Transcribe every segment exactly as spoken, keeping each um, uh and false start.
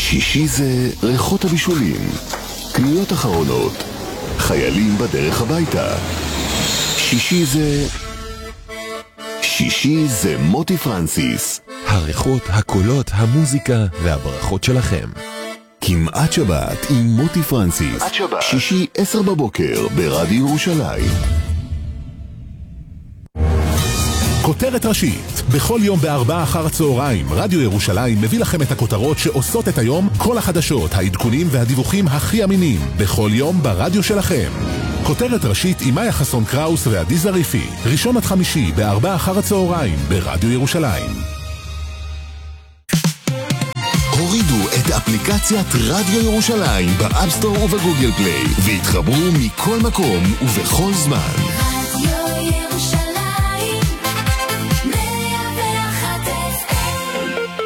שישי זה ריחות הבישולים, קניות אחרונות, חיילים בדרך הביתה. שישי זה... שישי זה מוטי פרנסיס. הריחות, הקולות, המוזיקה והברכות שלכם. כמעט שבת עם מוטי פרנסיס. עד שבת. שישי עשר בבוקר ברדיו ירושלים. כותרת ראשית, בכל יום בארבעה אחר הצהריים, רדיו ירושלים מביא לכם את הכותרות שעושות את היום, כל החדשות, העדכונים והדיווחים הכי אמינים, בכל יום ברדיו שלכם. כותרת ראשית עם מאיה חסון קראוס ועדי זריפי, ראשון עד חמישי בארבעה אחר הצהריים ברדיו ירושלים. הורידו את אפליקציית רדיו ירושלים באפסטור ובגוגל פליי והתחברו מכל מקום ובכל זמן. רדיו ירושלים מאה ואחת אף אם.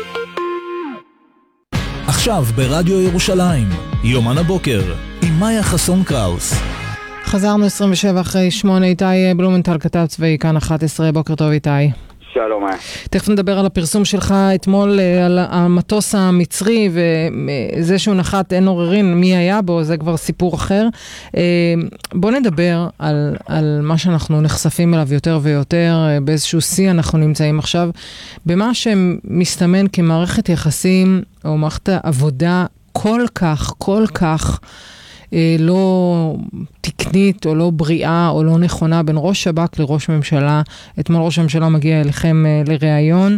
עכשיו ברדיו ירושלים, יומן הבוקר עם מאיה חסון קראוס. חזרנו עשרים ושבע אחרי שמונה, איתי בלומנטל, כתב צבאי, כאן אחת עשרה, בוקר טוב איתי. שלום. תכף נדבר על הפרסום שלך אתמול, על המטוס המצרי, וזה שהוא נחת אין עוררין מי היה בו, זה כבר סיפור אחר. בוא נדבר על, על מה שאנחנו נחשפים אליו יותר ויותר, באיזשהו שיא אנחנו נמצאים עכשיו, במה שמסתמן כמערכת יחסים, או מערכת עבודה כל כך, כל כך, לא תקנית או לא בריאה או לא נכונה בין ראש שב"כ לראש ממשלה. אתמול ראש הממשלה מגיע אליכם לראיון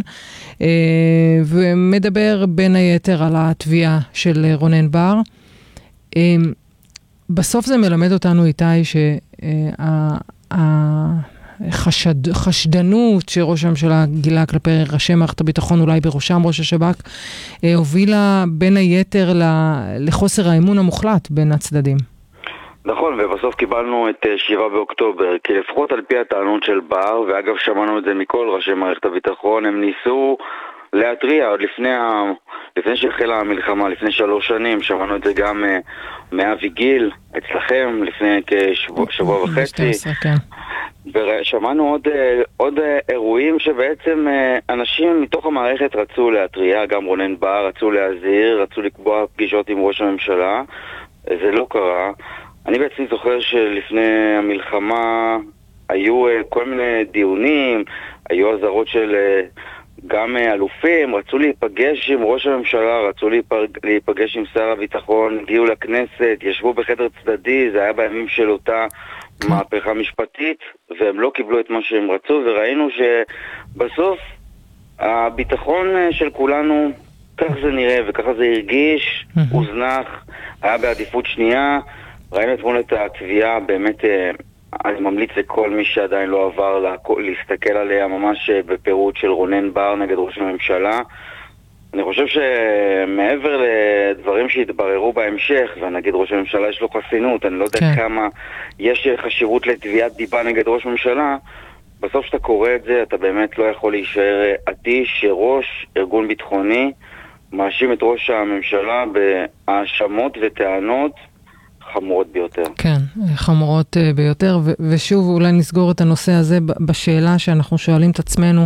ומדבר בין היתר על התביעה של רונן בר. בסוף זה מלמד אותנו איתי שהחשדנות שראש הממשלה גילה כלפי ראשי מערכת הביטחון, אולי בראשם ראש השב"כ, הובילה בין היתר לחוסר האמון המוחלט בין הצדדים. נכון, ובסוף קיבלנו את שבעה באוקטובר, כי לפחות על פי הטענות של בר, ואגב שמענו את זה מכל ראשי מערכת הביטחון, הם ניסו להתריע עוד לפני, ה... לפני שהחלה המלחמה, לפני שלוש שנים, שמענו את זה גם מאבי גיל, אצלכם, לפני כשבוע שבוע וחצי. ושמענו עוד, עוד אירועים שבעצם אנשים מתוך המערכת רצו להתריע, גם רונן בר רצו להזהיר, רצו לקבוע פגישות עם ראש הממשלה, זה לא קרה. אני בעצמי זוכר שלפני המלחמה היו כל מיני דיונים, היו הזהרות של גם אלופים, רצו להיפגש עם ראש הממשלה, רצו להיפגש עם שר הביטחון, הגיעו לכנסת, ישבו בחדר צדדי, זה היה בימים של אותה מהפכה משפטית, והם לא קיבלו את מה שהם רצו, וראינו שבסוף הביטחון של כולנו, כך זה נראה וככה זה הרגיש, הוזנח, היה בעדיפות שנייה. ראינו אתמול את התביעה, באמת אני ממליץ לכל מי שעדיין לא עבר להסתכל עליה ממש בפירוט של רונן בר נגד ראש הממשלה. אני חושב שמעבר לדברים שהתבררו בהמשך, ונגיד ראש הממשלה יש לו חסינות, אני לא יודע כן. כמה יש חשיבות לתביעת דיבה נגד ראש ממשלה, בסוף שאתה קורא את זה אתה באמת לא יכול להישאר עדיש שראש ארגון ביטחוני מאשים את ראש הממשלה בהאשמות וטענות חמורות ביותר. כן, חמורות ביותר, ו- ושוב אולי נסגור את הנושא הזה בשאלה שאנחנו שואלים את עצמנו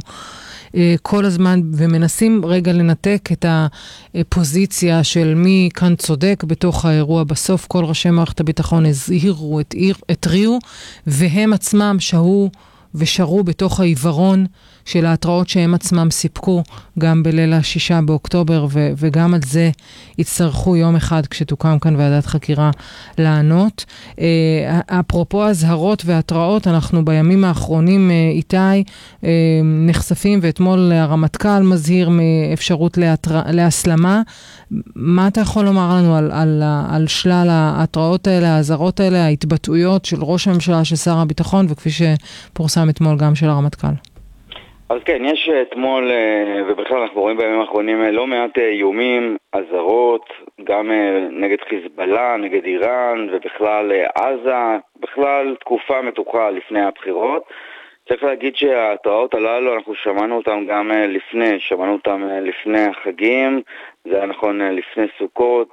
כל הזמן, ומנסים רגע לנתק את הפוזיציה של מי כאן צודק בתוך האירוע. בסוף כל ראשי מערכת הביטחון הזהירו, התריעו, והם עצמם שהו ושרו בתוך העיוורון של ההתראות שהם עצמם סיפקו גם בליל השישה באוקטובר, ו- וגם על זה יצטרכו יום אחד כשתוקם כאן ועדת חקירה לענות. אה, אפרופו הזהרות והתראות, אנחנו בימים האחרונים אה, איתי אה, נחשפים, ואתמול הרמטכ"ל מזהיר מאפשרות להתר... להסלמה. מה אתה יכול לומר לנו על, על, על שלל ההתראות האלה, ההזהרות האלה, ההתבטאויות של ראש הממשלה, של שר הביטחון, וכפי שפורסם אתמול גם של הרמטכ"ל? אז כן, יש אתמול, ובכלל אנחנו רואים בימים האחרונים לא מעט איומים, הזהרות, גם נגד חיזבאללה, נגד איראן, ובכלל עזה, בכלל תקופה מתוחה לפני הבחירות. צריך להגיד שההתראות הללו, אנחנו שמענו אותם גם לפני, שמענו אותם לפני החגים, זה היה נכון לפני סוכות,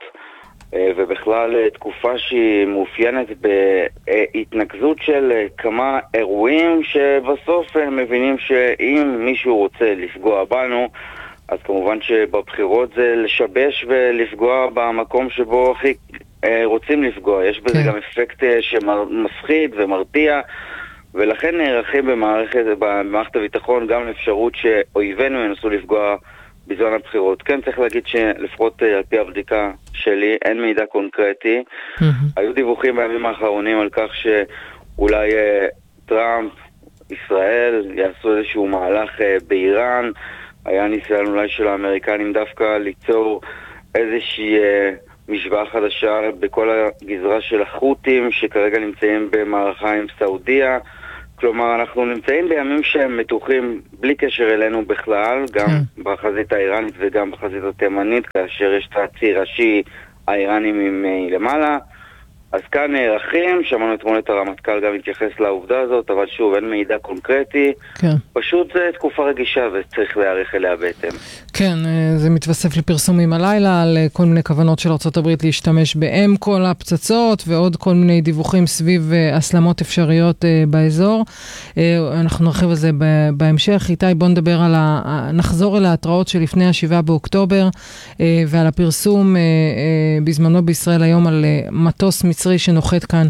ובכלל תקופה שהיא מאופיינת בהתנקזות של כמה אירועים שבסוף מבינים שאם מישהו רוצה לפגוע בנו, אז כמובן שבבחירות זה לשבש ולפגוע במקום שבו הכי רוצים לפגוע. יש בזה כן. גם אפקט שמפחיד ומרתיע, ולכן נערכים במערכת, במערכת הביטחון גם לאפשרות שאויבינו ינסו לפגוע בזמן הבחירות. כן, צריך להגיד שלפחות על פי הבדיקה שלי אין מידע קונקרטי. Mm-hmm. היו דיווחים בימים האחרונים על כך שאולי טראמפ, ישראל, יעשו איזשהו מהלך באיראן. היה ניסיון אולי של האמריקנים דווקא ליצור איזושהי משוואה חדשה בכל הגזרה של החות'ים שכרגע נמצאים במערכה עם סעודיה. כלומר, אנחנו נמצאים בימים שהם מתוחים בלי קשר אלינו בכלל, גם כן. בחזית האיראנית וגם בחזית התימנית, כאשר יש את הציר השיעי האיראנים מלמעלה. אז כאן נערכים, שמענו אתמול את הרמטכ"ל גם התייחס לעובדה הזאת, אבל שוב, אין מידע קונקרטי. כן. פשוט זה תקופה רגישה וצריך להעריך אליה בהתאם. כן, זה מתווסף לפרסומים הלילה על כל מיני כוונות של ארצות הברית להשתמש באם כל הפצצות ועוד כל מיני דיווחים סביב הסלמות אפשריות באזור. אנחנו נרחיב על זה בהמשך. איתי, בוא נדבר על ה... נחזור אל ההתראות שלפני השבעה באוקטובר ועל הפרסום בזמנו בישראל היום על מטוס מצרי שנוחת כאן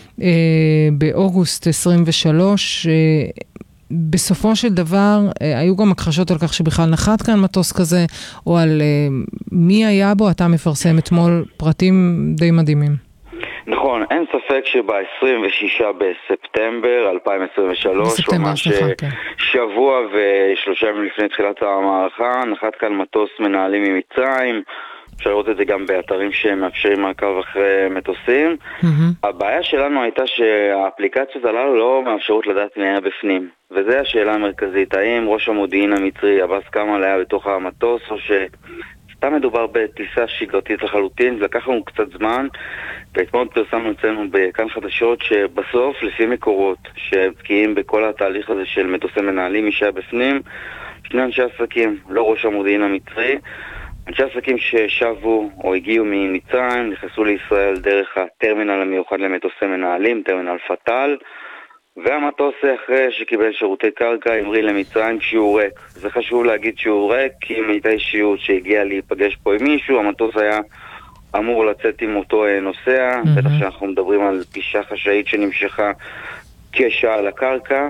באוגוסט עשרים ושלוש. בסופו של דבר, היו גם הכחשות על כך שבכלל נחת כאן מטוס כזה, או על מי היה בו, אתה מפרסם אתמול פרטים די מדהימים. נכון, אין ספק שב-עשרים ושישה בספטמבר אלפיים עשרים ושלוש, ממש שבוע ושלושה ימים לפני תחילת המערכה, נחת כאן מטוס מנהלים ממצרים. אפשר לראות את זה גם באתרים שמאפשרים מעקב אחרי מטוסים. Mm-hmm. הבעיה שלנו הייתה שהאפליקציות הללו לא מאפשרות לדעת מי היה בפנים. וזו השאלה המרכזית. האם ראש המודיעין המצרי, עבאס כמאל, היה בתוך המטוס, או שסתם מדובר בטיסה שגרתית לחלוטין. זה לקח לנו קצת זמן, ואתמול פרסמנו אצלנו בכאן חדשות שבסוף, לפי מקורות שבקיאים בכל התהליך הזה של מטוסי מנהלים, מי שהיה בפנים, שני אנשי עסקים, לא ראש המודיעין המצרי, אנשי עסקים ששבו או הגיעו ממצרים, נכנסו לישראל דרך הטרמינל המיוחד למטוסי מנהלים, טרמינל פטל, והמטוס אחרי שקיבל שירותי קרקע המריא למצרים כשהוא ריק. זה חשוב להגיד שהוא ריק, כי אם הייתה אישיות שהגיעה להיפגש פה עם מישהו, המטוס היה אמור לצאת עם אותו נוסע, mm-hmm. בטח שאנחנו מדברים על פגישה חשאית שנמשכה כשעה על הקרקע.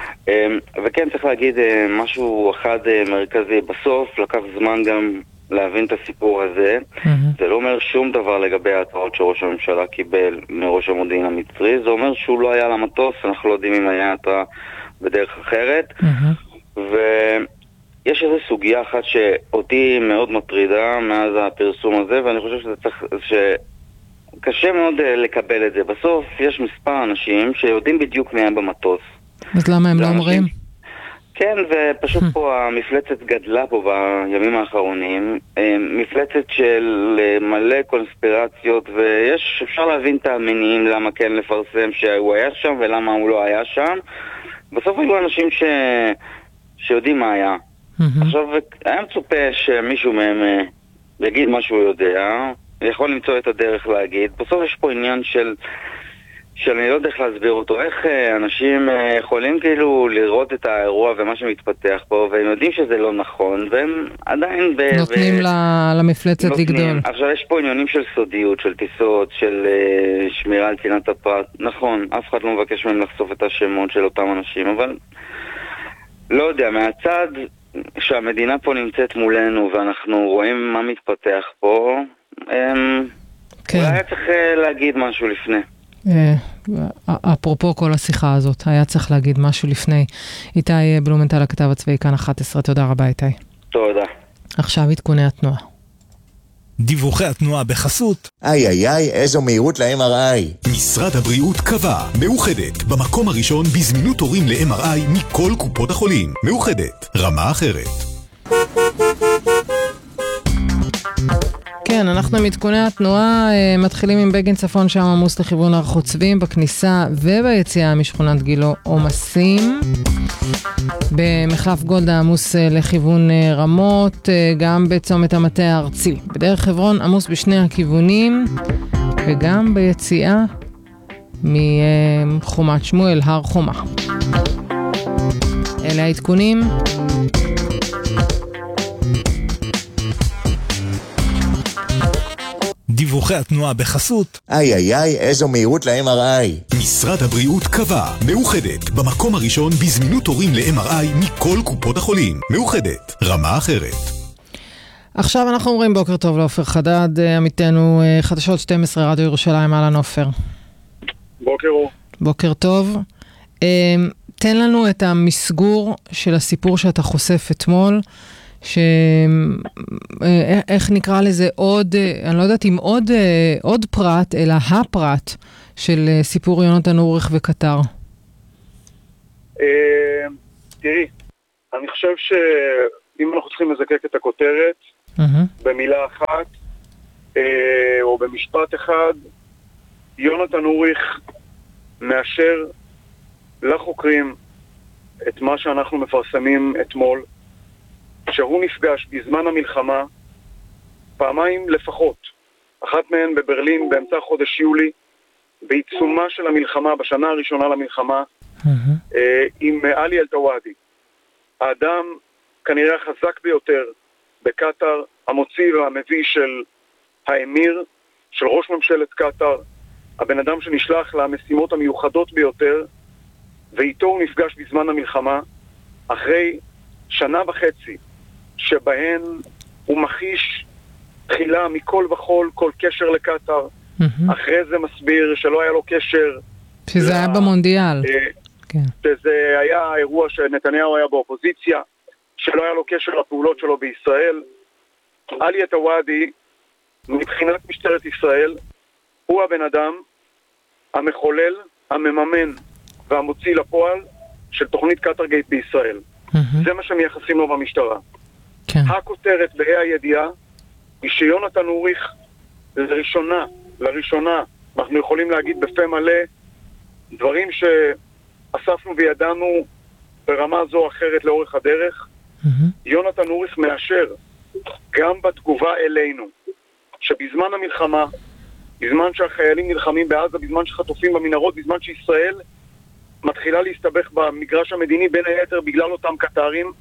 וכן צריך להגיד משהו אחד מרכזי, בסוף לקח זמן גם להבין את הסיפור הזה. Mm-hmm. זה לא אומר שום דבר לגבי ההתראות שראש הממשלה קיבל מראש המודיעין המצרי, זה אומר שהוא לא היה למטוס, אנחנו לא יודעים אם היה התראה בדרך אחרת. Mm-hmm. ויש איזו סוגיה אחת שאותי מאוד מטרידה מאז הפרסום הזה, ואני חושב שזה צריך, שקשה מאוד לקבל את זה. בסוף יש מספר אנשים שיודעים בדיוק מי היה במטוס. אז למה הם לא אומרים? כן, ופשוט פה המפלצת גדלה פה בימים האחרונים, מפלצת של מלא קונספירציות, ויש, אפשר להבין את המניעים למה כן לפרסם שהוא היה שם ולמה הוא לא היה שם. בסוף היו אנשים ש... שיודעים מה היה. Mm-hmm. עכשיו, היה מצופה שמישהו מהם יגיד מה שהוא יודע, יכול למצוא את הדרך להגיד. בסוף יש פה עניין של... שאני לא יודע איך להסביר אותו, איך אנשים יכולים כאילו לראות את האירוע ומה שמתפתח פה, והם יודעים שזה לא נכון, והם עדיין... ב- נותנים ו- למפלצת נותנים. לגדול. עכשיו יש פה עניינים של סודיות, של טיסות, של uh, שמירה על צנעת הפרט. נכון, אף אחד לא מבקש מהם לחשוף את השמות של אותם אנשים, אבל לא יודע, מהצד שהמדינה פה נמצאת מולנו, ואנחנו רואים מה מתפתח פה, הם... כן. אולי היה צריך להגיד משהו לפני. אפרופו כל השיחה הזאת, היה צריך להגיד משהו לפני. איתי בלומנטל, הכתב הצבאי כאן אחת עשרה, תודה רבה איתי. תודה. עכשיו עדכוני התנועה. דיווחי התנועה בחסות. איי איי איי, איזו מהירות ל-אם אר איי. משרד הבריאות קבע, מאוחדת, במקום הראשון בזמינות תורים ל-אם אר איי מכל קופות החולים. מאוחדת, רמה אחרת. כן, אנחנו מתכוני התנועה מתחילים עם בגין צפון שם עמוס לכיוון הר חוצבים בכניסה וביציאה משכונת גילו עומסים. במחלף גולדה עמוס לכיוון רמות, גם בצומת המטה הארצי. בדרך חברון עמוס בשני הכיוונים וגם ביציאה מחומת שמואל, הר חומה. אלה העדכונים. דיווחי התנועה בחסות. איי איי איי, איזו מהירות ל-אם אר איי. משרד הבריאות קבע, מאוחדת, במקום הראשון בזמינות תורים ל-אם אר איי מכל קופות החולים. מאוחדת, רמה אחרת. עכשיו אנחנו אומרים בוקר טוב לאופר חדד, עמיתנו חדשות שתים עשרה רדיו ירושלים. אהלן עופר. בוקר אור. בוקר טוב. תן לנו את המסגור של הסיפור שאתה חושף אתמול, שאיך נקרא לזה עוד, אני לא יודעת אם עוד, עוד פרט, אלא הפרט של סיפור יונתן אוריך וקטר. תראי, אני חושב שאם אנחנו צריכים לזקק את הכותרת במילה אחת או במשפט אחד, יונתן אוריך מאשר לחוקרים את מה שאנחנו מפרסמים אתמול, שהוא נפגש בזמן המלחמה פעמיים לפחות, אחת מהן בברלין באמצע חודש יולי, בעיצומה של המלחמה, בשנה הראשונה למלחמה, mm-hmm. עם עלי אל-תוואדי, האדם כנראה החזק ביותר בקטר, המוציא והמביא של האמיר, של ראש ממשלת קטר, הבן אדם שנשלח למשימות המיוחדות ביותר, ואיתו הוא נפגש בזמן המלחמה, אחרי שנה וחצי, שבהן הוא מכיש תחילה מכל וכל, כל קשר לקטר, mm-hmm. אחרי זה מסביר שלא היה לו קשר. שזה לה... היה במונדיאל. אה, כן. שזה היה אירוע שנתניהו היה באופוזיציה, שלא היה לו קשר לפעולות שלו בישראל. עלי אל-תוואדי, מבחינת משטרת ישראל, הוא הבן אדם המחולל, המממן והמוציא לפועל של תוכנית קטרגייט בישראל. Mm-hmm. זה מה שמייחסים לו במשטרה. כן. הכותרת בה"א הידיעה היא שיונתן אוריך לראשונה, לראשונה, אנחנו יכולים להגיד בפה מלא דברים שאספנו וידענו ברמה זו או אחרת לאורך הדרך. Mm-hmm. יונתן אוריך מאשר גם בתגובה אלינו שבזמן המלחמה, בזמן שהחיילים נלחמים בעזה, בזמן שחטופים במנהרות, בזמן שישראל מתחילה להסתבך במגרש המדיני בין היתר בגלל אותם קטרים,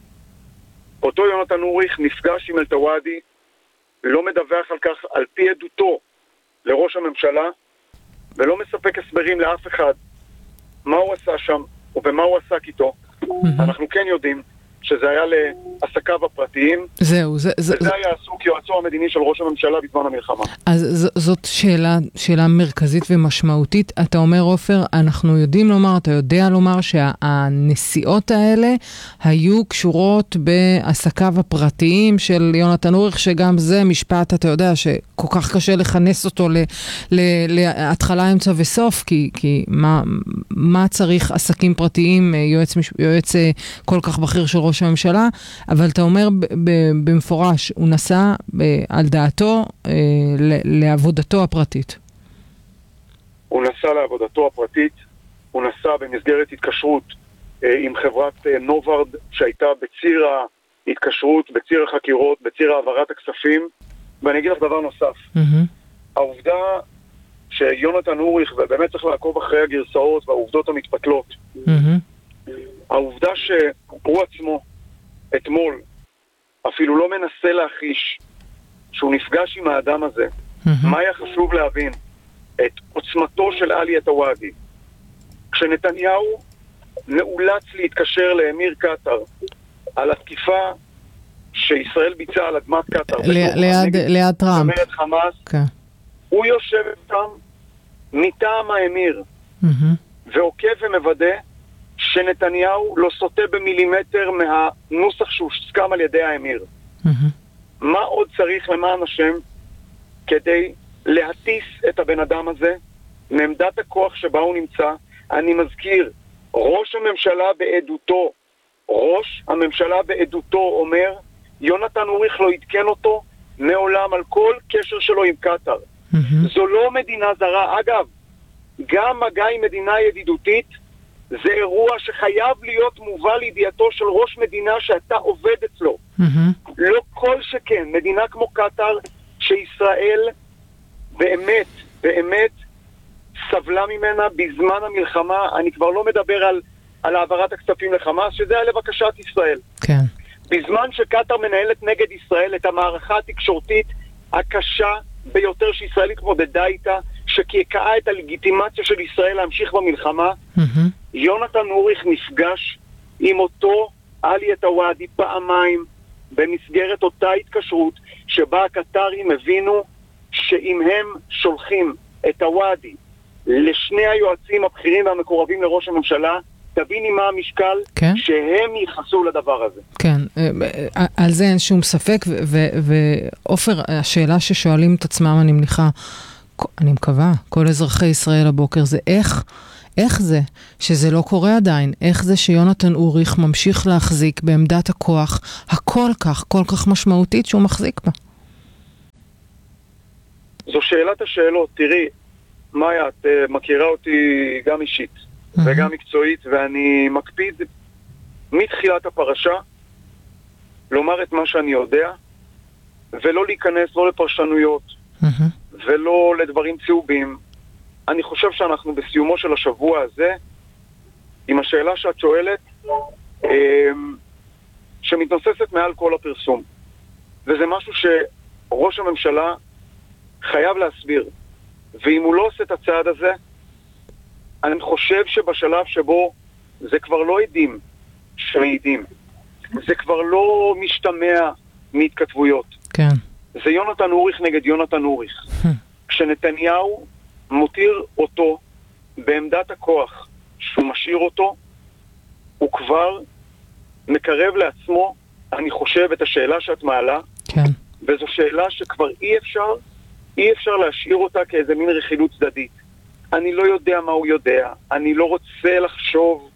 אותו יונתן אוריך נפגש עם אל-תוואדי, לא מדווח על כך על פי עדותו לראש הממשלה, ולא מספק הסברים לאף אחד מה הוא עשה שם ובמה הוא עסק איתו. אנחנו כן יודעים שזה היה לעסקיו הפרטיים. זהו, זה, זה, וזה זה... היה עסוק יועצו המדיני של ראש הממשלה בזמן המלחמה. אז ז, זאת שאלה, שאלה מרכזית ומשמעותית. אתה אומר, עופר, אנחנו יודעים לומר, אתה יודע לומר שהנסיעות האלה היו קשורות בעסקיו הפרטיים של יונתן אוריך, שגם זה משפט, אתה יודע, שכל כך קשה לכנס אותו ל, ל, להתחלה, אמצע וסוף, כי, כי מה, מה צריך עסקים פרטיים, יועץ, יועץ כל כך בכיר של ראש הממשלה, אבל אתה אומר במפורש, הוא נסע על דעתו לעבודתו הפרטית. הוא נסע לעבודתו הפרטית, הוא נסע במסגרת התקשרות עם חברת נוברד, שהייתה בציר ההתקשרות, בציר החקירות, בציר העברת הכספים, ואני אגיד לך דבר נוסף. Mm-hmm. העובדה שיונתן אוריך, ובאמת צריך לעקוב אחרי הגרסאות והעובדות המתפתלות, mm-hmm. העובדה שהוא עצמו אתמול אפילו לא מנסה להחיש שהוא נפגש עם האדם הזה, mm-hmm. מה היה חשוב להבין? את עוצמתו של עלי אל-תוואדי. כשנתניהו נאולץ להתקשר לאמיר קטר על התקיפה שישראל ביצעה על אדמת קטר ליד, ליד טראמפ, במרד חמאס, okay. הוא יושב שם מטעם האמיר mm-hmm. ועוקב ומוודא שנתניהו לא סוטה במילימטר מהנוסח שהוסכם על ידי האמיר. Mm-hmm. מה עוד צריך למען השם כדי להטיס את הבן אדם הזה מעמדת הכוח שבה הוא נמצא? אני מזכיר, ראש הממשלה בעדותו, ראש הממשלה בעדותו אומר, יונתן אוריך לא עדכן אותו מעולם על כל קשר שלו עם קטר. Mm-hmm. זו לא מדינה זרה. אגב, גם מגע עם מדינה ידידותית זה אירוע שחייב להיות מובא לידיעתו של ראש מדינה שאתה עובד אצלו. Mm-hmm. לא כל שכן, מדינה כמו קטר שישראל באמת, באמת סבלה ממנה בזמן המלחמה. אני כבר לא מדבר על, על העברת הכספים לחמאס, שזה היה לבקשת ישראל. כן. בזמן שקטר מנהלת נגד ישראל את המערכה התקשורתית הקשה ביותר שישראל התמודדה איתה, שקעקעה את הלגיטימציה של ישראל להמשיך במלחמה. Mm-hmm. יונתן אוריך נפגש עם אותו עלי אל-תוואדי פעמיים במסגרת אותה התקשרות שבה הקטרים הבינו שאם הם שולחים את הוואדי לשני היועצים הבכירים והמקורבים לראש הממשלה, תביני מה המשקל, כן? שהם ייחסו לדבר הזה. כן, על זה אין שום ספק, ואופר, השאלה ששואלים את עצמם, אני מניחה, אני מקווה, כל אזרחי ישראל הבוקר, זה איך, איך זה שזה לא קורה עדיין? איך זה שיונתן אוריך ממשיך להחזיק בעמדת הכוח הכל כך, כל כך משמעותית שהוא מחזיק בה? זו שאלת השאלות. תראי, מאיה, את uh, מכירה אותי גם אישית mm-hmm. וגם מקצועית, ואני מקפיד מתחילת הפרשה לומר את מה שאני יודע, ולא להיכנס לא לפרשנויות mm-hmm. ולא לדברים צהובים. אני חושב שאנחנו בסיומו של השבוע הזה עם השאלה שאת שואלת um, שמתנוססת מעל כל הפרסום, וזה משהו שראש הממשלה חייב להסביר. ואם הוא לא עושה את הצעד הזה, אני חושב שבשלב שבו זה כבר לא עדים שמעידים, זה כבר לא משתמע מהתכתבויות. כן. זה יונתן אוריך נגד יונתן אוריך. כשנתניהו מותיר אותו בעמדת הכוח שהוא משאיר אותו, הוא כבר מקרב לעצמו, אני חושב, את השאלה שאת מעלה. כן. וזו שאלה שכבר אי אפשר אי אפשר להשאיר אותה כאיזה מין רכילות צדדית. אני לא יודע מה הוא יודע, אני לא רוצה לחשוב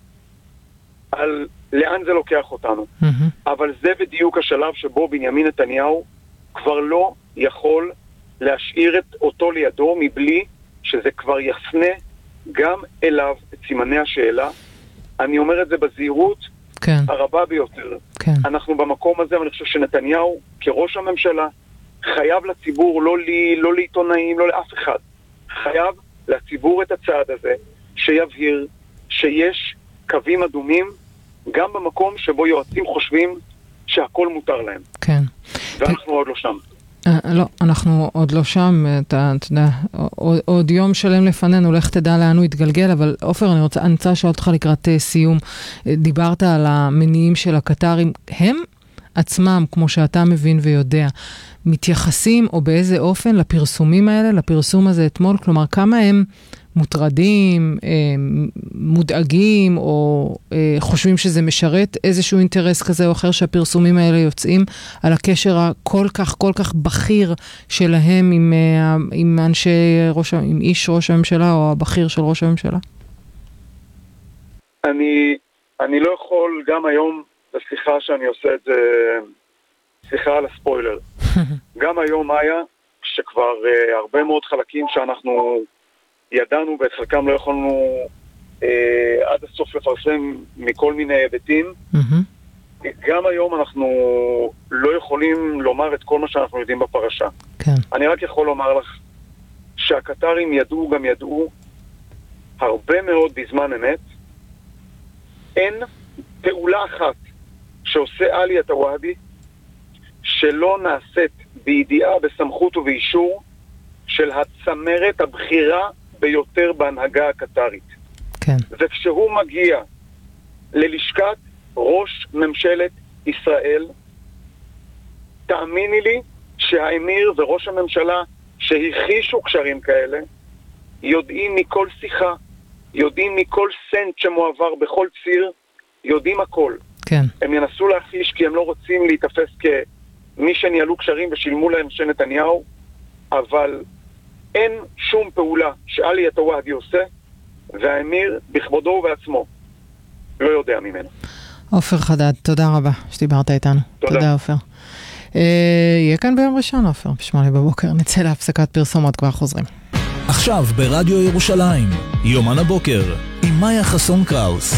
על לאן זה לוקח אותנו. Mm-hmm. אבל זה בדיוק השלב שבו בנימין נתניהו כבר לא יכול להשאיר את אותו לידו מבלי שזה כבר יפנה גם אליו את סימני השאלה. אני אומר את זה בזהירות כן. הרבה ביותר. כן. אנחנו במקום הזה, ואני חושב שנתניהו כראש הממשלה חייב לציבור, לא לי, לא לעיתונאים, לא לאף אחד, חייב לציבור את הצעד הזה, שיבהיר שיש קווים אדומים, גם במקום שבו יועצים חושבים שהכל מותר להם. כן. ואנחנו עוד לא שם. לא, אנחנו עוד לא שם, אתה יודע, עוד יום שלם לפנינו, לך תדע לאן הוא יתגלגל, אבל אופר, אני רוצה, אני רוצה לשאול אותך לקראת סיום, דיברת על המניעים של הקטרים, הם עצמם, כמו שאתה מבין ויודע, מתייחסים או באיזה אופן לפרסומים האלה, לפרסום הזה אתמול, כלומר כמה הם מוטרדים, מודאגים או חושבים שזה משרת איזשהו אינטרס כזה או אחר שהפרסומים האלה יוצאים על הקשר הכל כך כל כך בכיר שלהם עם, עם אנשי ראש, עם איש ראש הממשלה או הבכיר של ראש הממשלה? אני, אני לא יכול גם היום, בסליחה שאני עושה את זה, סליחה על הספוילר, גם היום היה שכבר uh, הרבה מאוד חלקים שאנחנו ידענו ואת חלקם לא יכולנו uh, עד הסוף לפרסם מכל מיני היבטים. Mm-hmm. גם היום אנחנו לא יכולים לומר את כל מה שאנחנו יודעים בפרשה. כן. אני רק יכול לומר לך שהקטרים ידעו גם ידעו הרבה מאוד בזמן אמת. אין פעולה אחת שעושה עלי אל-תוואדי שלא נעשית בידיעה, בסמכות ובאישור של הצמרת הבחירה ביותר בהנהגה הקטרית. כן. וכשהוא מגיע ללשכת ראש ממשלת ישראל, תאמיני לי שהאמיר וראש הממשלה שהכישו קשרים כאלה, יודעים מכל שיחה, יודעים מכל סנט שמועבר בכל ציר, יודעים הכל. כן. הם ינסו להכיש כי הם לא רוצים להתאפס כמי שניהלו קשרים ושילמו להם של נתניהו, אבל אין שום פעולה שעלי אל-תוואדי עושה, והאמיר בכבודו ובעצמו לא יודע ממנו. עופר חדד, תודה רבה שדיברת איתנו. תודה. תודה עופר. יהיה כאן ביום ראשון עופר, בשמונה בבוקר, נצא להפסקת פרסומות, כבר חוזרים. עכשיו ברדיו ירושלים, יומן הבוקר, עם מאיה חסון קראוס.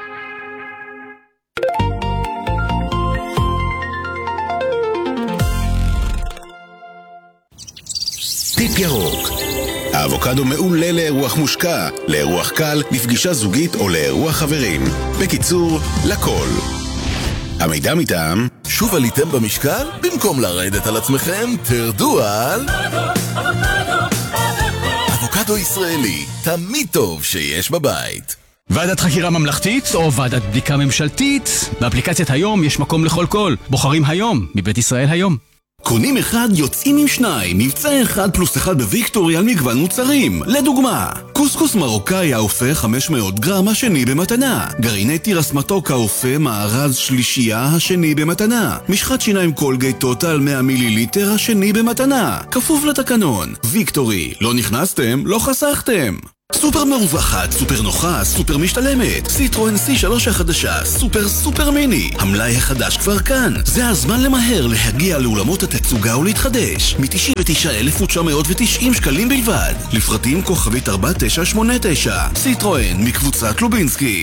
טיפ ירוק. האבוקדו מעולה לאירוח מושקע, לאירוח קל, לפגישה זוגית או לאירוח חברים. בקיצור, לכל. המידע מטעם שוב עליתם במשקל? במקום לרדת על עצמכם, תרדו על... אבוקדו ישראלי, תמיד טוב שיש בבית. ועדת חקירה ממלכתית או ועדת בדיקה ממשלתית? באפליקציית היום יש מקום לכל קול. בוחרים היום, מבית ישראל היום. קונים אחד, יוצאים עם שניים. מבצע אחד פלוס אחד בוויקטורי על מגוון מוצרים. לדוגמה, קוסקוס מרוקאי האופה חמש מאות גרם השני במתנה. גרעיני תירס מתוק האופה מארז שלישייה השני במתנה. משחת שיניים קולגייט טוטל מאה מיליליטר השני במתנה. כפוף לתקנון. ויקטורי, לא נכנסתם, לא חסכתם. סופר מרווחת, סופר נוחה, סופר משתלמת. סיטרואן סי שלוש החדשה, סופר סופר מיני. המלאי החדש כבר כאן. זה הזמן למהר להגיע לאולמות התצוגה ולהתחדש. מ-תשעים ותשעה אלף תשע מאות ותשעים שקלים בלבד. לפרטים כוכבית ארבע תשע שמונה תשע. סיטרואן מקבוצת לובינסקי.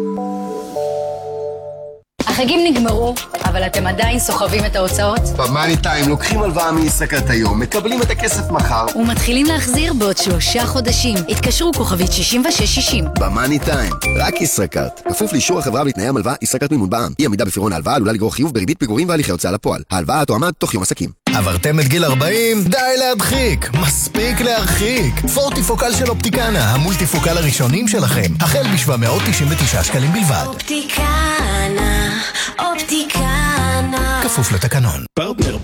החגים נגמרו, אבל אתם עדיין סוחבים את ההוצאות? במאני טיים לוקחים הלוואה מישראכרט היום, מקבלים את הכסף מחר ומתחילים להחזיר בעוד שלושה חודשים. התקשרו כוכבית שישים ושש שישים. במאני טיים, רק ישראכרט. כפוף לאישור החברה ולתנאי המלוואה, ישראכרט מימון בע"מ. אי עמידה בפירעון ההלוואה עלולה לגרור חיוב בריבית פיגורים והליכי הוצאה לפועל. ההלוואה תועמד תוך יום עסקים. עברתם את גיל ארבעים? די להדחיק, מספיק להרחיק. פורטיפוקל של אופטיקנה, המולטיפוקל הראשונים שלכם, החל ב-שבע מאות תשעים ותשעה שקלים בלבד. אופטיקנה, אופטיקנה. כפוף לתקנון. פרטנר